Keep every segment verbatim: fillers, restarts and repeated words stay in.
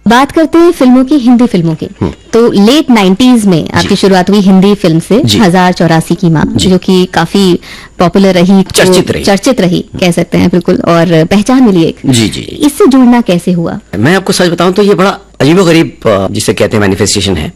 बात करते हैं फिल्मों की, हिंदी फिल्मों की। तो लेट नाइन्टीज में आपकी शुरुआत हुई हिंदी फिल्म से, हजार चौरासी की माँ, जो कि काफी पॉपुलर रही, चर्चित रही चर्चित रही कह सकते हैं, बिल्कुल, और पहचान मिली एक। जी जी। इससे जुड़ना कैसे हुआ? मैं आपको सच बताऊं तो ये बड़ा अजीबोगरीब जिसे कहते हैं मैनिफेस्टेशन है।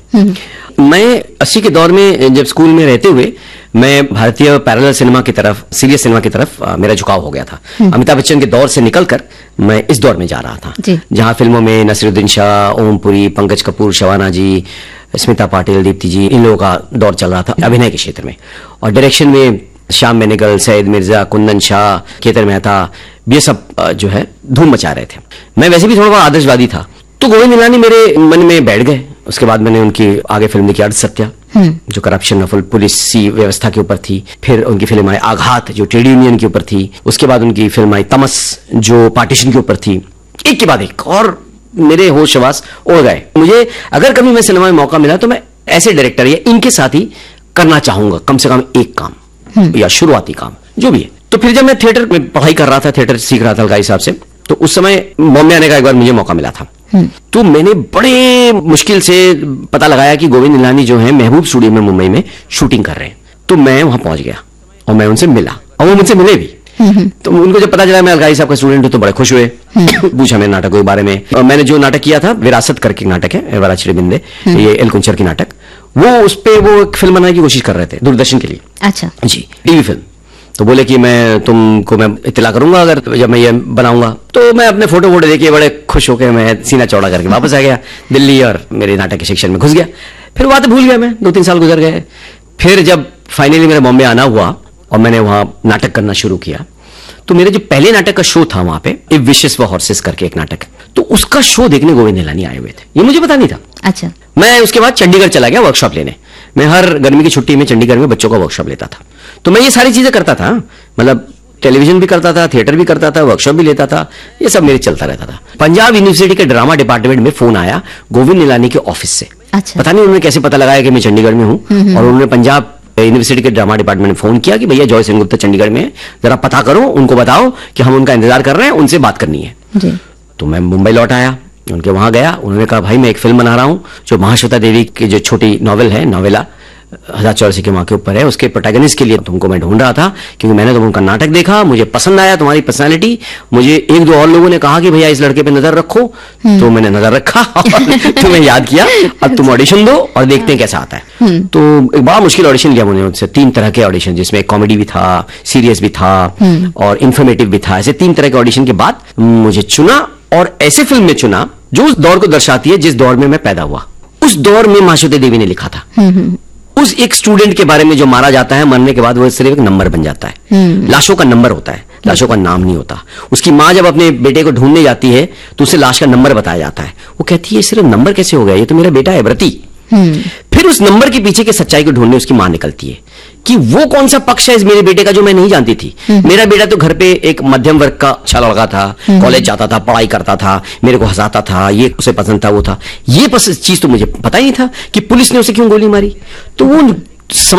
मैं अस्सी के दौर में जब स्कूल में रहते हुए मैं भारतीय पैरेलल सिनेमा की तरफ, सीरियस सिनेमा की तरफ मेरा झुकाव हो गया था। अमिताभ बच्चन के दौर से निकलकर मैं इस दौर में जा रहा था, जहां फिल्मों में नसीरुद्दीन शाह, ओम पुरी, पंकज कपूर, शबाना जी, स्मिता पाटिल, दीप्ति जी, इन लोगों का दौर चल रहा था अभिनय के क्षेत्र में। और डायरेक्शन में श्याम बेनेगल, सैयद मिर्जा, कुंदन शाह, केतन मेहता, ये सब जो है धूम मचा रहे थे। मैं वैसे भी थोड़ा बहुत आदर्शवादी था, तो गोविंद निलानी मेरे मन में बैठ गए। उसके बाद मैंने उनकी आगे फिल्म देखी अर्ध सत्या, जो करप्शन और पुलिस व्यवस्था के ऊपर थी। फिर उनकी फिल्म आई आघात, जो ट्रेड यूनियन के ऊपर थी। उसके बाद उनकी फिल्म आई तमस, जो पार्टीशन के ऊपर थी। एक के बाद एक, और मेरे होश हवास उड़ गए। मुझे अगर कभी मैं सिनेमा में मौका मिला तो मैं ऐसे डायरेक्टर या इनके साथ ही करना चाहूंगा, कम से कम एक काम या शुरुआती काम जो भी है। तो फिर जब मैं थिएटर में पढ़ाई कर रहा था, थिएटर सीख रहा था अलगाई साहब से, तो उस समय बॉम्बे आने का एक बार मुझे मौका मिला था। तो मैंने बड़े मुश्किल से पता लगाया कि गोविंद निलानी जो है महबूब स्टूडियो में मुंबई में शूटिंग कर रहे हैं। तो मैं वहां पहुंच गया और मैं उनसे मिला, और वो मुझसे मिले भी। तो उनको जब पता चला मैं अलगाई साहब का स्टूडेंट हूं तो बड़े खुश हुए। पूछा मेरे नाटक के बारे में। और मैंने जो नाटक किया था, विरासत करके नाटक है, वराचरी बिंदे, ये एल कुंचर की नाटक, वो उस पे वो एक फिल्म बनाने की कोशिश कर रहे थे दूरदर्शन के लिए। अच्छा जी, टीवी फिल्म। तो बोले कि मैं तुमको मैं इत्तला करूंगा अगर जब मैं ये बनाऊंगा। तो मैं अपने फोटो वोटो देखिए बड़े खुश होकर मैं सीना चौड़ा करके वापस आ गया दिल्ली, और मेरे नाटक के शिक्षण में घुस गया। फिर बातें भूल गया मैं, दो तीन साल गुजर गए। फिर जब फाइनली मेरा बॉम्बे आना हुआ और मैंने वहां नाटक करना शुरू किया, तो मेरे जो पहले नाटक का शो था वहां पे, इफ विशेस व हॉर्सेस करके एक नाटक, तो उसका शो देखने गोविंद निलानी आए हुए थे। ये मुझे पता नहीं था। अच्छा। मैं उसके बाद चंडीगढ़ चला गया वर्कशॉप लेने। मैं हर गर्मी की छुट्टी में चंडीगढ़ में बच्चों का वर्कशॉप लेता था। तो मैं ये सारी चीजें करता था, मतलब टेलीविजन भी करता था, थिएटर भी करता था, वर्कशॉप भी लेता था, ये सब मेरे चलता रहता था। पंजाब यूनिवर्सिटी के ड्रामा डिपार्टमेंट में फोन आया गोविंद निलानी के ऑफिस से। अच्छा। पता नहीं उन्होंने कैसे पता लगाया कि मैं चंडीगढ़ में हूं, और उन्होंने पंजाब यूनिवर्सिटी के ड्रामा डिपार्टमेंट में फोन किया कि भैया जॉय सेनगुप्ता चंडीगढ़ में है, जरा पता करो, उनको बताओ कि हम उनका इंतजार कर रहे हैं, उनसे बात करनी है। जी। तो मैं मुंबई लौट आया, उनके वहां गया। उन्होंने कहा भाई मैं एक फिल्म बना रहा हूं जो महाश्वेता देवी की जो छोटी नॉवेल है, नॉवेला हजार चौरासी की मां के ऊपर है, उसके प्रोटैगनिस्ट के लिए तुमको मैं ढूंढ रहा था, क्योंकि मैंने तुमका नाटक देखा, मुझे पसंद आया तुम्हारी पर्सनालिटी। मुझे एक दो और लोगों ने कहा कि भैया इस लड़के पे नजर रखो, तो मैंने नजर रखा तुम्हें याद किया, अब तुम ऑडिशन दो और देखते हैं कैसा आता है। तो एक बड़ा मुश्किल ऑडिशन लिया मैंने उनसे, तीन तरह के ऑडिशन, जिसमें कॉमेडी भी था, सीरियस भी था और इन्फॉर्मेटिव भी था। ऐसे तीन तरह के ऑडिशन के बाद मुझे चुना, और ऐसे फिल्म में चुना जो उस दौर को दर्शाती है जिस दौर में मैं पैदा हुआ। उस दौर में महाश्वेता देवी ने लिखा था उस एक स्टूडेंट के बारे में जो मारा जाता है, मरने के बाद वो सिर्फ एक नंबर बन जाता है, लाशों का नंबर होता है, लाशों का नाम नहीं होता। उसकी मां जब अपने बेटे को ढूंढने जाती है तो उसे लाश का नंबर बताया जाता है। वो कहती है सिर्फ नंबर कैसे हो गया, ये तो मेरा बेटा है व्रती। फिर उस नंबर के पीछे की सच्चाई को ढूंढने उसकी मां निकलती है कि वो कौन सा पक्ष है इस मेरे बेटे का जो मैं नहीं जानती थी। मेरा बेटा तो घर पे एक मध्यम वर्ग का अच्छा लड़का था, कॉलेज जाता था, पढ़ाई करता था, मेरे को हंसाता था, ये उसे पसंद था, वो था। ये चीज तो मुझे पता ही नहीं था कि पुलिस ने उसे क्यों गोली मारी। तो वो